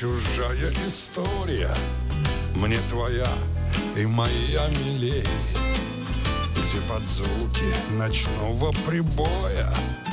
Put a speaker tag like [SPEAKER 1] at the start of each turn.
[SPEAKER 1] чужая история, мне твоя и моя милей, где под звуки ночного прибоя